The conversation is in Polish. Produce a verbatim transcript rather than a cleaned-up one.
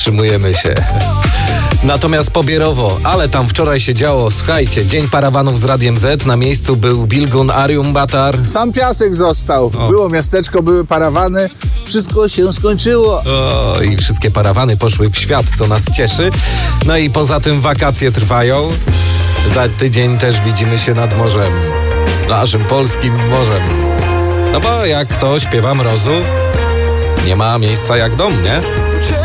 Wstrzymujemy się. Natomiast Pobierowo, ale tam wczoraj się działo. Słuchajcie, Dzień Parawanów z Radiem Z. Na miejscu był Bilgun, Arium Batar. Sam piasek został. O. Było miasteczko, były parawany. Wszystko się skończyło. O, i wszystkie parawany poszły w świat, co nas cieszy. No i poza tym wakacje trwają. Za tydzień też widzimy się nad morzem. Naszym polskim morzem. No bo jak to śpiewa Mrozu, nie ma miejsca jak dom, nie?